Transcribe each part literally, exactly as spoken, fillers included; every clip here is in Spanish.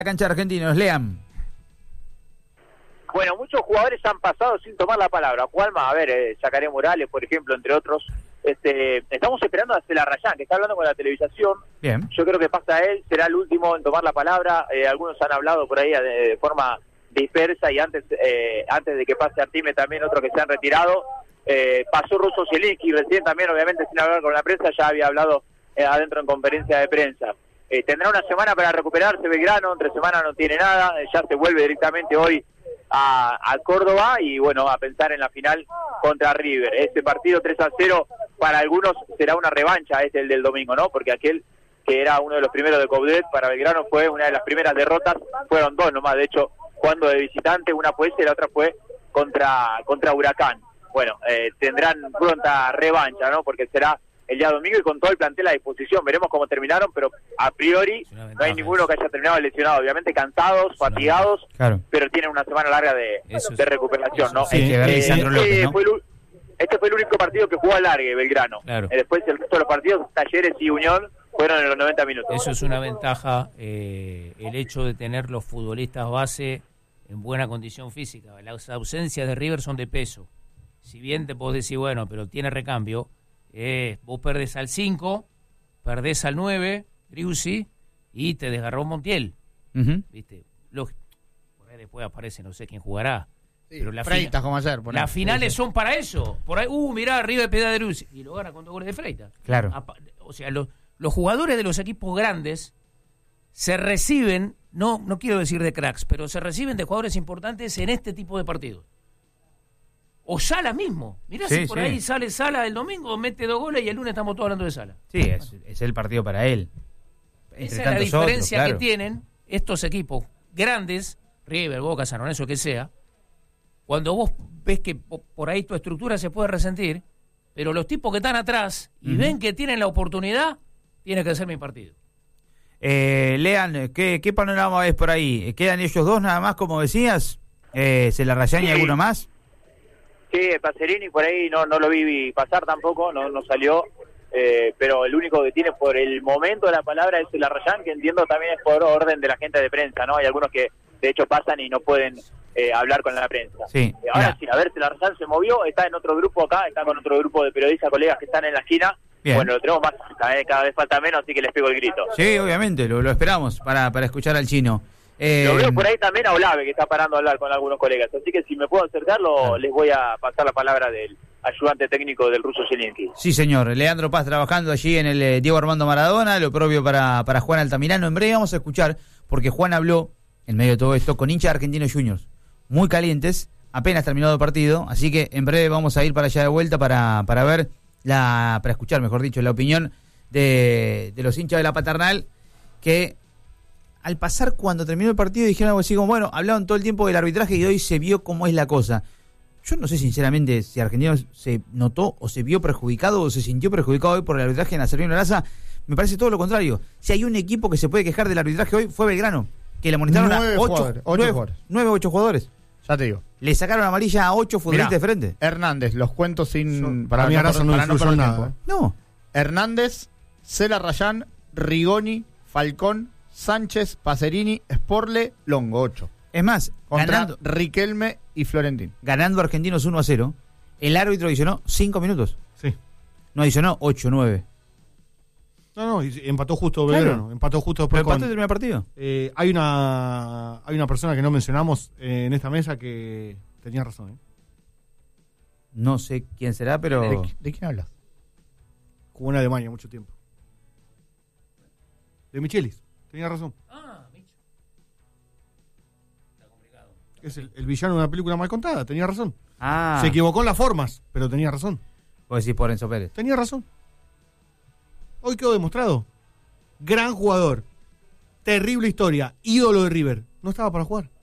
Cancha de Argentinos, lean. Bueno, muchos jugadores han pasado sin tomar la palabra. Juanma, a ver, eh, Yacaré Morales, por ejemplo, entre otros. Este, estamos esperando a Celarrayán, que está hablando con la televisación. Bien. Yo creo que pasa él, será el último en tomar la palabra. Eh, algunos han hablado por ahí de, de forma dispersa y antes eh, antes de que pase Artime también otros que se han retirado. Eh, pasó Russo Zielinski recién también, obviamente sin hablar con la prensa, ya había hablado eh, adentro en conferencia de prensa. Eh, tendrá una semana para recuperarse Belgrano, entre semana no tiene nada, eh, ya se vuelve directamente hoy a, a Córdoba y bueno, a pensar en la final contra River. Este partido tres a cero para algunos será una revancha, este el del domingo, ¿no? Porque aquel que era uno de los primeros de Coudet para Belgrano fue una de las primeras derrotas, fueron dos nomás, de hecho, cuando de visitante, una fue esa y la otra fue contra, contra Huracán. Bueno, eh, tendrán pronta revancha, ¿no? Porque será el día domingo y con todo el plantel a disposición. Veremos cómo terminaron, pero a priori no hay ninguno que haya terminado lesionado. Obviamente cansados, fatigados, claro, pero tienen una semana larga de, Eso de es, recuperación, ¿no? Sí, hay que ver, Eh, Lisandro López, este, ¿no? fue el, este fue el único partido que jugó alargue Belgrano. Claro. Eh, después el resto de los partidos, Talleres y Unión, fueron en los noventa minutos. Eso es una ventaja, eh, el hecho de tener los futbolistas base en buena condición física. Las ausencias de River son de peso. Si bien te podés decir, bueno, pero tiene recambio, eh, vos perdés al cinco, perdés al nueve, Driussi, y te desgarró Montiel. Uh-huh. ¿Viste? Lógico. Por ahí después aparece, no sé quién jugará. Sí, pero la Freitas, fina- como ayer. por Las ejemplo. finales Sí, son para eso. Por ahí, uh, mirá, arriba de Piedad de Driussi. Y lo gana con dos goles de Freitas. Claro. Apa- O sea, los, los jugadores de los equipos grandes se reciben, no, no quiero decir de cracks, pero se reciben de jugadores importantes en este tipo de partidos. O Sala mismo. Mirá Sí, si por sí. ahí sale Sala el domingo, mete dos goles y el lunes estamos todos hablando de Sala. Sí, es, es el partido para él. Entre Esa es la tantos diferencia otros, que claro. tienen estos equipos grandes, River, Boca, San Lorenzo, que sea, cuando vos ves que po- por ahí tu estructura se puede resentir, pero los tipos que están atrás y Ujú. ven que tienen la oportunidad, tiene que ser mi partido. Eh, Lean, ¿qué, ¿qué panorama ves por ahí? ¿Quedan ellos dos nada más, como decías? Eh, ¿Celarrayán y Sí. alguno más? Sí, Pacerini por ahí no no lo vi pasar tampoco, no no salió, eh, pero el único que tiene por el momento la palabra es el Arrayán, que entiendo también es por orden de la gente de prensa, ¿no? Hay algunos que de hecho pasan y no pueden eh, hablar con la prensa. Sí, Eh, ahora mirá. sí, a ver, el Arrayán se movió, está en otro grupo acá, está con otro grupo de periodistas, colegas que están en la esquina. Bien. Bueno, lo tenemos más cerca, eh, cada vez falta menos, así que les pego el grito. Sí, obviamente, lo, lo esperamos para, para escuchar al chino. Eh, Lo veo por ahí también a Olave, que está parando a hablar con algunos colegas. Así que si me puedo acercarlo, Claro. les voy a pasar la palabra del ayudante técnico del Russo Zielinski. Sí, señor. Leandro Paz trabajando allí en el eh, Diego Armando Maradona, lo propio para, para Juan Altamirano. En breve vamos a escuchar, porque Juan habló, en medio de todo esto, con hinchas de Argentinos Juniors, muy calientes, apenas terminado el partido, así que en breve vamos a ir para allá de vuelta para, para ver, la para escuchar, mejor dicho, la opinión de, de los hinchas de la Paternal, que al pasar cuando terminó el partido dijeron algo así como, bueno, hablaron todo el tiempo del arbitraje y hoy se vio cómo es la cosa. Yo no sé sinceramente si Argentinos se notó o se vio perjudicado o se sintió perjudicado hoy por el arbitraje en la Servino Laza. Me parece todo lo contrario. Si hay un equipo que se puede quejar del arbitraje hoy, fue Belgrano, que le amonestaron Nueve a ocho jugadores, ocho nueve, jugadores. nueve, ocho jugadores. Ya te digo. Le sacaron amarilla a ocho futbolistas Mirá, de frente. Hernández, los cuento sin... Yo- para mí Arazo no para influyó perder en tiempo, nada, ¿eh? No. Hernández, Celarrayán, Rigoni, Falcón, Sánchez, Pacerini, Sporle, Longo, ocho. Es más, Contra ganando, Riquelme y Florentín. ganando Argentinos uno a cero, el árbitro adicionó cinco minutos. Sí. No adicionó ocho, nueve. No, no, y empató justo Claro. Belgrano. Empató justo ¿Pero después con... empató el primer partido? Eh, hay una hay una persona que no mencionamos eh, en esta mesa que tenía razón. ¿eh? No sé quién será, pero... ¿De, de quién hablas? Jugó en Alemania mucho tiempo. De Michelis. Tenía razón. Ah, Micho. Está complicado. Es el, el villano de una película mal contada. Tenía razón. Ah, Se equivocó en las formas, pero tenía razón. vos decís por Enzo Pérez. Tenía razón. Hoy quedó demostrado. Gran jugador. Terrible historia. Ídolo de River. No estaba para jugar.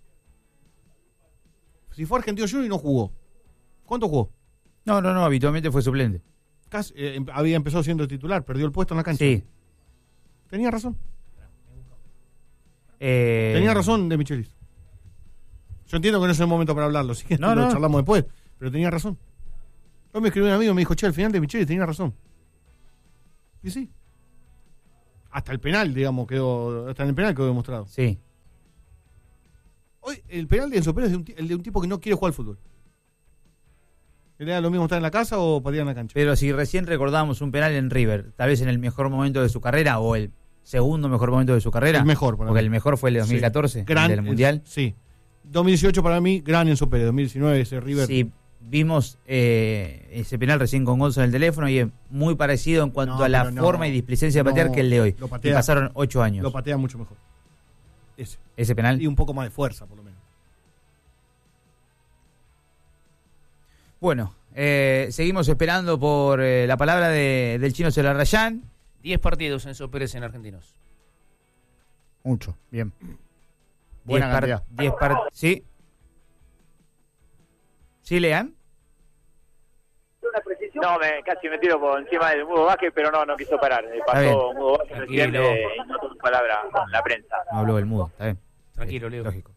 Si fue Argentino Junior y no jugó. ¿Cuánto jugó? No, no, no, habitualmente fue suplente. Casi, eh, em- había empezado siendo titular. Perdió el puesto en la cancha. Sí. Tenía razón. Eh, Tenía razón de Michelis. Yo entiendo que no es el momento para hablarlo. Si No, lo no. charlamos después. Pero tenía razón. Hoy me escribió un amigo y me dijo, che, al final de Michelis tenía razón. Y sí. Hasta el penal, digamos, quedó. Hasta en el penal quedó demostrado. Sí. Hoy, el penal de Enzo Pérez es de un, el de un tipo que no quiere jugar al fútbol. ¿Le da lo mismo estar en la casa o patear en la cancha? Pero si recién recordábamos un penal en River, tal vez en el mejor momento de su carrera o el segundo mejor momento de su carrera. El mejor, para Porque mí. el mejor fue el de dos mil catorce, Sí. Gran, el del Mundial. Sí. dos mil dieciocho para mí, gran Enzo Pérez. dos mil diecinueve ese River. Sí, vimos eh, ese penal recién con Gonzo en el teléfono y es muy parecido en cuanto No, a la pero no. forma y displicencia de patear No, que el de hoy. lo Y patea. pasaron ocho años. Lo patea mucho mejor. Ese. Ese penal. Y un poco más de fuerza, por lo menos. Bueno, eh, seguimos esperando por eh, la palabra de, del chino Celarrayán. diez partidos Enzo Pérez en Argentinos. Mucho, bien. diez Buena par- cantidad. diez par- ¿Sí? ¿Sí, Lean? No, me, casi me tiro por encima del Mudo Vázquez, pero no, no quiso parar. Eh, Está bien. Pasó Mudo Vázquez recién Tranquilo. eh, y no tuvo palabra con la prensa. No habló el mudo, está bien. Tranquilo, Eh, Leo. Lógico.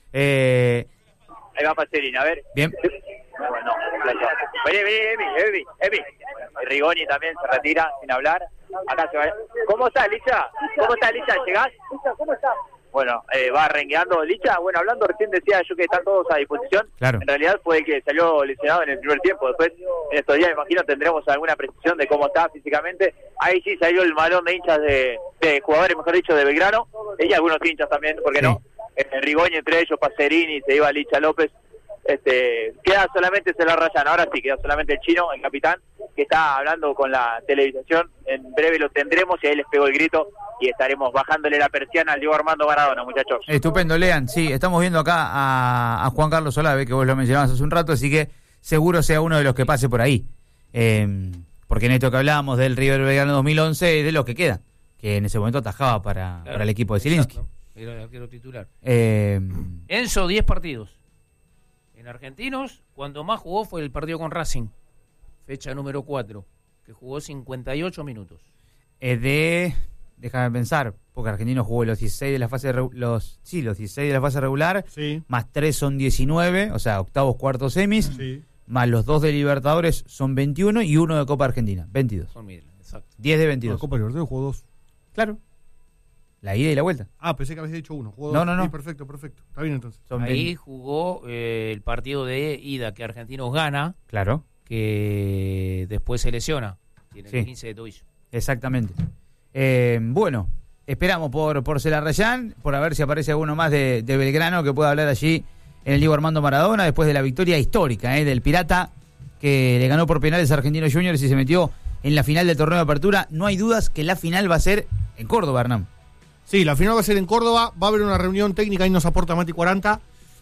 Eh, Ahí va Pacerini, a ver. bien. Bueno, vení, vení, Emi, Emi, Emi. Rigoni también se retira sin hablar. Acá se va. ¿Cómo estás, Licha? ¿Cómo estás, Licha? ¿Llegás? ¿Cómo estás? Bueno, eh, va rengueando Licha. Bueno, hablando recién decía yo que están todos a disposición. Claro. En realidad fue el que salió lesionado en el primer tiempo. Después, en estos días, imagino, tendremos alguna precisión de cómo está físicamente. Ahí sí salió el malón de hinchas de, de jugadores, mejor dicho, de Belgrano. Y algunos hinchas también, ¿por qué Sí. no? Eh, Rigoni entre ellos, Pacerini, se iba Licha López. Este, queda solamente Celarrayán, ahora sí, queda solamente el chino, el capitán, que está hablando con la televisación. En breve lo tendremos y ahí les pegó el grito y estaremos bajándole la persiana al Diego Armando Maradona, muchachos. Estupendo, Lean. Sí, estamos viendo acá a, a Juan Carlos Olave, que vos lo mencionabas hace un rato, así que seguro sea uno de los que pase por ahí. Eh, porque en esto que hablábamos del River Belgrano dos mil once es de los que queda, que en ese momento atajaba para, Claro. para el equipo de Zielinski. Exacto. Era el arquero titular. Eh, Enzo, diez partidos. En Argentinos, cuando más jugó fue el partido con Racing, fecha número cuatro, que jugó cincuenta y ocho minutos. es de... Déjame pensar, porque Argentino jugó los dieciséis de la fase regu- los sí, los dieciséis de la fase regular, Sí. más tres son diecinueve, o sea, octavos, cuartos, semis, Sí. más los dos de Libertadores son veintiuno y uno de Copa Argentina, veintidós. Formidable, exacto. diez de No, veintidós. Copa Libertadores jugó dos. Claro. La ida y la vuelta. Ah, pensé que habías dicho uno. Jugó No, dos. no, no. Sí, perfecto, perfecto. Está bien entonces. Son Ahí veinte. jugó eh, el partido de ida que Argentinos gana, Claro, que después se lesiona. Tiene Sí. el quince de tobillo. exactamente. Eh, bueno, esperamos por, por Celarrayán, por a ver si aparece alguno más de, de Belgrano que pueda hablar allí en el Diego Armando Maradona, después de la victoria histórica eh, del Pirata, que le ganó por penales a Argentinos Juniors y se metió en la final del torneo de apertura. No hay dudas que la final va a ser en Córdoba, Hernán. Sí, la final va a ser en Córdoba. Va a haber una reunión técnica, ahí nos aporta Mati cuarenta,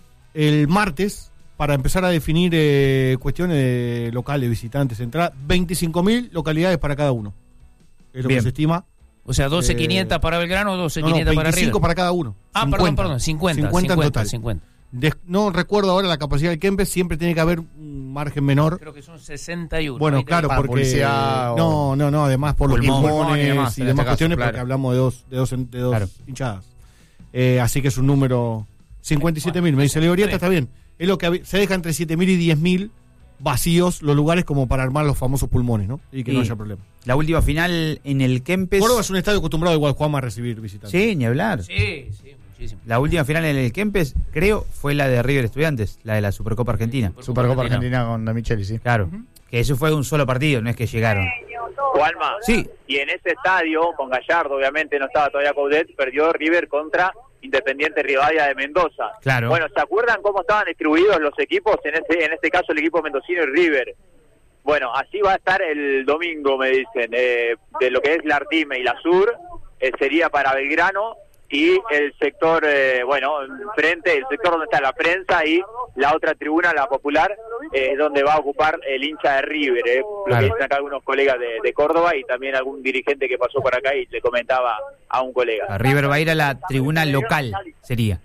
el martes, para empezar a definir eh, cuestiones de locales, visitantes, entradas. veinticinco mil localidades para cada uno. Es lo Bien. que se estima. O sea, doce Eh, quinientas para Belgrano, doce No, no, quinientas para veinticinco River. para cada uno. Ah, cincuenta. perdón, perdón, cincuenta. cincuenta en total. cincuenta. Des- no recuerdo ahora la capacidad del Kempes, siempre tiene que haber un margen menor. Creo que son sesenta y uno. Bueno, Ahí te- claro, para porque publicidad o- no, no, no, además por los Pulmón, pulmones pulmón y y demás, demás, en este caso, cuestiones, claro. porque hablamos de dos, de dos, de dos Claro. hinchadas. Eh, así que es un número cincuenta y siete mil. Me dice Leorieta, está bien. Es lo que hab- se deja entre siete mil y diez mil vacíos los lugares como para armar los famosos pulmones, ¿no? Y que no Sí. haya problema. La última final en el Kempes. Córdoba es un estadio acostumbrado igual, Juanma, a recibir visitantes. Sí, ni hablar. Sí, sí, muchísimo. La última final en el Kempes, creo, fue la de River Estudiantes, la de la Supercopa Argentina. Supercopa Argentina con De Micheli, sí. Claro, que eso fue un solo partido, no es que llegaron. Juanma. Sí. Y en ese estadio, con Gallardo, obviamente no estaba todavía Coudet, perdió River contra Independiente Rivadavia de Mendoza. Claro. Bueno, ¿se acuerdan cómo estaban distribuidos los equipos? En este, en este caso el equipo mendocino y River. Bueno, así va a estar el domingo, me dicen, eh, de lo que es la Artime y la Sur, eh, sería para Belgrano, y el sector, eh, bueno, frente, el sector donde está la prensa y la otra tribuna, la popular, es donde va a ocupar el hincha de River, eh, lo Claro. que dicen acá algunos colegas de, de Córdoba y también algún dirigente que pasó por acá y le comentaba a un colega. A River va a ir a la tribuna local, sería.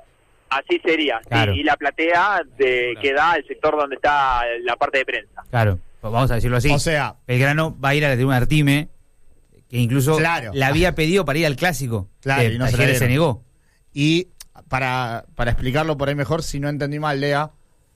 Así sería, sí, Claro. y la platea de, que da al sector donde está la parte de prensa. Claro, pues vamos a decirlo así. O sea, Belgrano va a ir a la tribuna Artime, que incluso Claro. la había pedido para ir al clásico. Claro, que y no se la Talleres se dieron. negó. y para, para explicarlo por ahí mejor, si no entendí mal, Lea,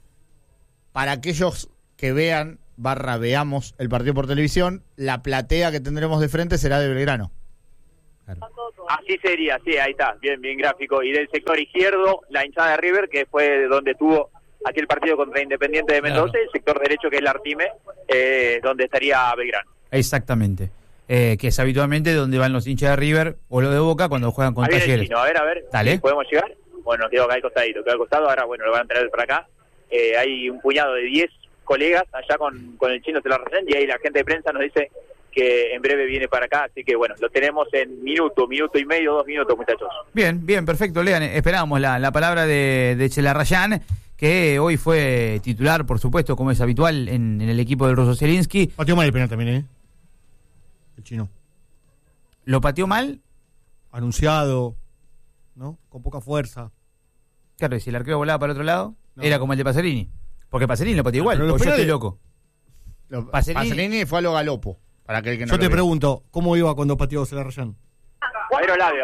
para aquellos que vean, barra veamos el partido por televisión, la platea que tendremos de frente será de Belgrano. Claro. Así sería, sí, ahí está, bien, bien gráfico. Y del sector izquierdo, la hinchada de River, que fue donde tuvo aquel partido contra Independiente de Mendoza, Claro. el sector derecho, que es el Artime, eh, donde estaría Belgrano. Exactamente. Eh, que es habitualmente donde van los hinchas de River o los de Boca cuando juegan con Ahí viene el Talleres. Chino, a ver, a ver, Dale. ¿podemos llegar? Bueno, quedó acá al costadito, quedó al costado, ahora bueno, lo van a traer para acá. Eh, hay un puñado de diez colegas allá con, con el Chino de la Racén, y ahí la gente de prensa nos dice que en breve viene para acá, así que bueno, lo tenemos en minuto, minuto y medio, dos minutos, muchachos. Bien, bien, perfecto, Lean. Esperábamos la, la palabra de, de Chelarrayán, que hoy fue titular, por supuesto, como es habitual en, en el equipo del Ruso Zielinski. Pateó mal el penal también, ¿eh? El Chino. ¿Lo pateó mal? Anunciado, ¿no? Con poca fuerza. Claro, y si el arquero volaba para el otro lado, No. era como el de Pacerini. Porque Pacerini lo pateó igual, Pero los porque yo penales- estoy loco. Lo- Pacerini- Pacerini fue a lo galopo. Para aquel que no Yo lo te vio. pregunto, ¿cómo iba cuando pateó Celarrayán? Ahí vino Labio,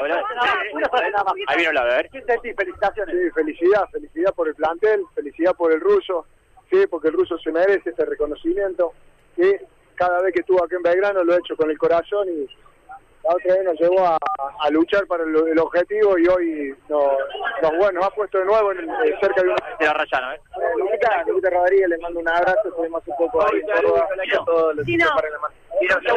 ahí vino Labio, a ver. Felicitaciones. Sí, felicidad, felicidad por el plantel, felicidad por el ruso, sí, porque el ruso se merece este reconocimiento, sí, cada vez que estuvo aquí en Belgrano lo he hecho con el corazón y la otra vez nos llevó a, a luchar para el, el objetivo y hoy nos, nos, bueno, nos ha puesto de nuevo en, eh, cerca de una... De la Rayano, ¿eh? Luquita, Luquita Rodríguez, le mando un abrazo, estuvimos un poco ahí en Córdoba, a todos los que para la mano.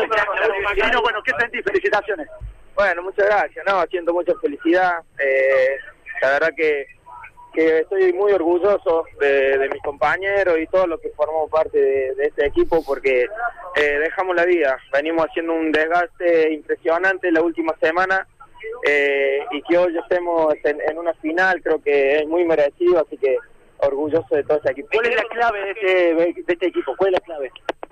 Chino, bueno, ¿qué sentís? Felicitaciones. Bueno, muchas gracias, no, siento mucha felicidad, eh, la verdad que, que estoy muy orgulloso de, de mis compañeros y todos los que formamos parte de, de este equipo porque eh, dejamos la vida, venimos haciendo un desgaste impresionante la última semana eh, y que hoy estemos en, en una final creo que es muy merecido, así que orgulloso de todo este equipo. ¿Cuál es la clave de este, de este equipo? ¿Cuál es la clave?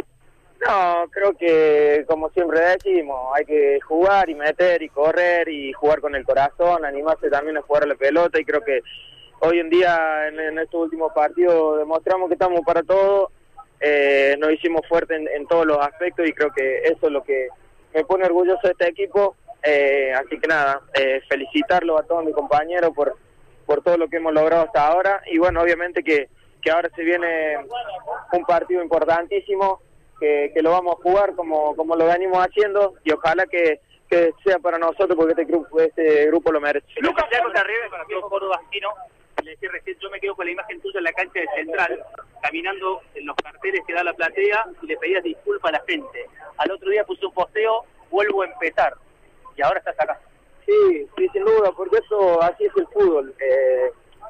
No, creo que como siempre decimos, hay que jugar y meter y correr y jugar con el corazón, animarse también a jugar a la pelota y creo que hoy en día en, en estos últimos partidos demostramos que estamos para todo, eh, nos hicimos fuertes en, en todos los aspectos y creo que eso es lo que me pone orgulloso de este equipo, eh, así que nada, eh, felicitarlo a todos mis compañeros por, por todo lo que hemos logrado hasta ahora y bueno, obviamente que, que ahora se viene un partido importantísimo, Que, que lo vamos a jugar como, como lo venimos haciendo y ojalá que, que sea para nosotros porque este grupo, este grupo lo merece. Lucas, ya contra River, para mí Córdoba Chino, le decía recién, yo me quedo con la imagen tuya en la cancha de Central, caminando en los carteles que da la platea y le pedías disculpas a la gente. Al otro día puse un posteo, vuelvo a empezar, y ahora estás acá. Sí, sí, sin duda, porque eso así es el fútbol. Eh,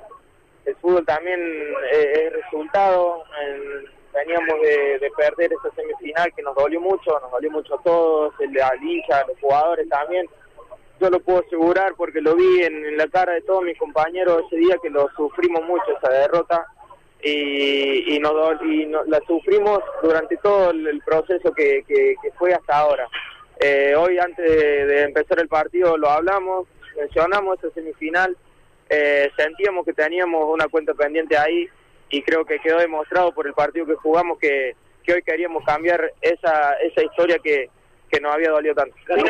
el fútbol también eh, es resultado. En, veníamos de, de perder esa semifinal que nos dolió mucho, nos dolió mucho a todos, el, al hincha, a los jugadores también. Yo lo puedo asegurar porque lo vi en, en la cara de todos mis compañeros ese día que lo sufrimos mucho esa derrota y, y, nos, y nos, la sufrimos durante todo el, el proceso que, que, que fue hasta ahora. Eh, hoy antes de, de empezar el partido lo hablamos, mencionamos esa semifinal, eh, sentíamos que teníamos una cuenta pendiente ahí y creo que quedó demostrado por el partido que jugamos que, que hoy queríamos cambiar esa esa historia que, que nos había dolido tanto. Bueno,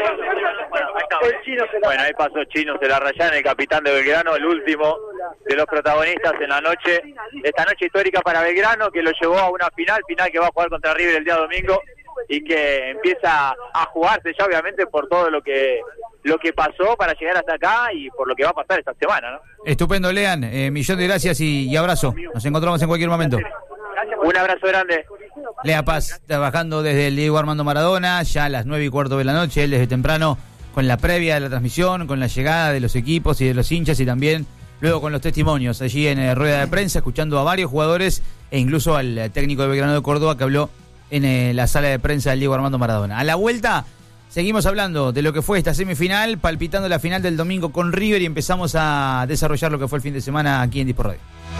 ahí pasó Chino Celarrayán, el capitán de Belgrano, el último de los protagonistas en la noche, esta noche histórica para Belgrano, que lo llevó a una final, final que va a jugar contra River el día domingo y que empieza a jugarse ya obviamente por todo lo que lo que pasó para llegar hasta acá y por lo que va a pasar esta semana, ¿no? Estupendo, Lean. Eh, millón de gracias y, y abrazo. Nos encontramos en cualquier momento. Un abrazo grande. Lea Paz, trabajando desde el Diego Armando Maradona, ya a las nueve y cuarto de la noche, él desde temprano, con la previa de la transmisión, con la llegada de los equipos y de los hinchas y también luego con los testimonios allí en eh, rueda de prensa, escuchando a varios jugadores e incluso al eh, técnico de Belgrano de Córdoba que habló en eh, la sala de prensa del Diego Armando Maradona. A la vuelta seguimos hablando de lo que fue esta semifinal, palpitando la final del domingo con River y empezamos a desarrollar lo que fue el fin de semana aquí en Dispo Radio.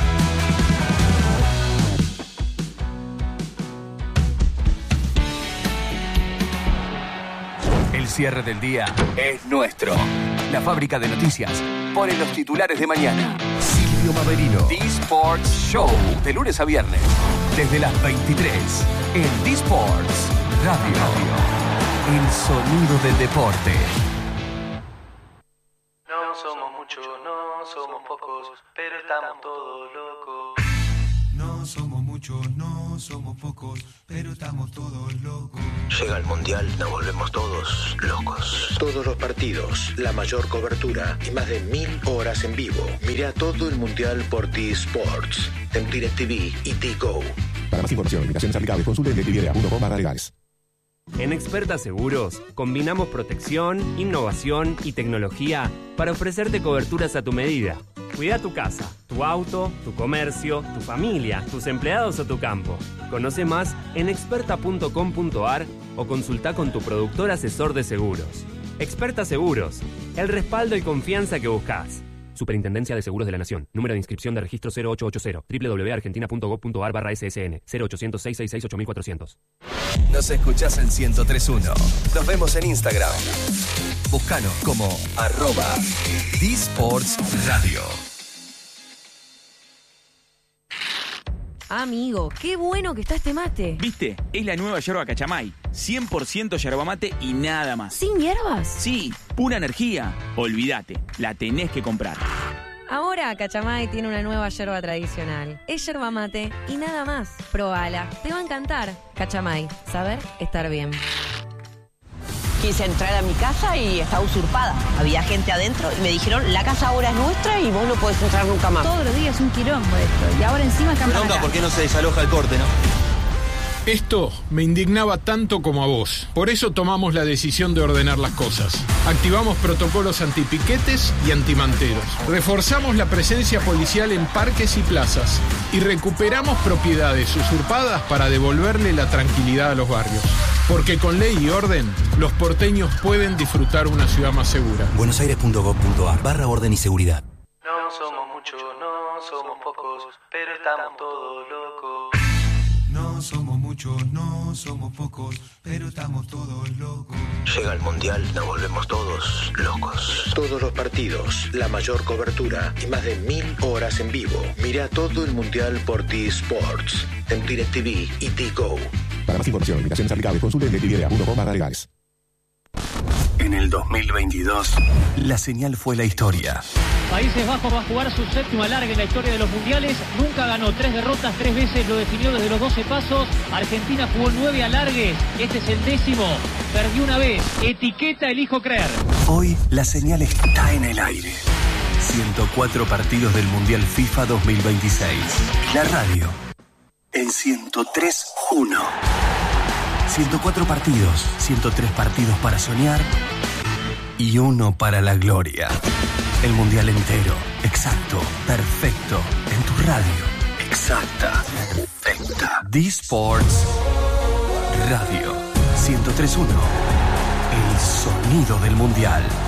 El cierre del día es nuestro. La fábrica de noticias pone los titulares de mañana. Silvio Maverino. D-Sports Show. De lunes a viernes. Desde las veintitrés. En D-Sports Radio. El sonido del deporte. No somos muchos, no somos pocos, pero estamos todos locos. No somos muchos, no somos somos pocos, pero estamos todos locos. Llega el Mundial, nos volvemos todos locos. Todos los partidos, la mayor cobertura y más de mil horas en vivo. Mirá todo el Mundial por T-Sports, en DirecTV y T-Go. Para más información, limitaciones aplicables, consulte en directv punto com barra legales. En Experta Seguros, combinamos protección, innovación y tecnología para ofrecerte coberturas a tu medida. Cuida tu casa, tu auto, tu comercio, tu familia, tus empleados o tu campo. Conoce más en experta punto com punto a r o consulta con tu productor asesor de seguros. Experta Seguros, el respaldo y confianza que buscas. Superintendencia de Seguros de la Nación. Número de inscripción de registro cero ocho ocho cero. doble u doble u doble u punto argentina punto gov punto a r barra S S N. cero ochocientos, seiscientos sesenta y seis, ocho mil cuatrocientos. Nos escuchás en ciento tres punto uno. Nos vemos en Instagram. Búscanos como arroba D-Sports Radio. Amigo, qué bueno que está este mate. ¿Viste? Es la nueva yerba Cachamay. cien por ciento yerba mate y nada más. ¿Sin hierbas? Sí, pura energía. Olvídate, la tenés que comprar. Ahora Cachamay tiene una nueva yerba tradicional. Es yerba mate y nada más. Probala, te va a encantar. Cachamay, saber estar bien. Quise entrar a mi casa y estaba usurpada. Había gente adentro y me dijeron, la casa ahora es nuestra y vos no podés entrar nunca más. Todos los días un quilombo esto. Y ahora encima campan acá. ¿Por qué no se desaloja el corte, no? Esto me indignaba tanto como a vos. Por eso tomamos la decisión de ordenar las cosas. Activamos protocolos antipiquetes y antimanteros. Reforzamos la presencia policial en parques y plazas. Y recuperamos propiedades usurpadas para devolverle la tranquilidad a los barrios. Porque con ley y orden, los porteños pueden disfrutar una ciudad más segura. buenosaires punto gov punto a r barra orden y seguridad. No somos muchos, no somos pocos, pero estamos todos locos. No somos muchos, no somos pocos, pero estamos todos locos. Llega el Mundial, nos volvemos todos locos. Todos los partidos, la mayor cobertura y más de mil horas en vivo. Mirá todo el Mundial por T-Sports, en DirecTV y T-Go. Para más información, limitaciones aplicables, consulte en directv punto com barra legales. En el dos mil veintidós, la señal fue la historia. Países Bajos va a jugar su séptima larga en la historia de los mundiales. Nunca ganó, tres derrotas, tres veces lo definió desde los doce pasos. Argentina jugó nueve alargues, este es el décimo. Perdió una vez, etiqueta elijo creer. Hoy la señal está en el aire. ciento cuatro partidos del Mundial FIFA dos mil veintiséis. La radio en ciento tres punto uno. ciento cuatro partidos, ciento tres partidos para soñar y uno para la gloria. El Mundial entero, exacto, perfecto, en tu radio, exacta, perfecta. D-Sports Radio ciento tres punto uno. El sonido del Mundial.